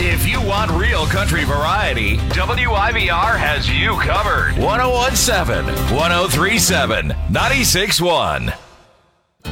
If you want real country variety, WIVR has you covered. 1017, 1037, 96.1.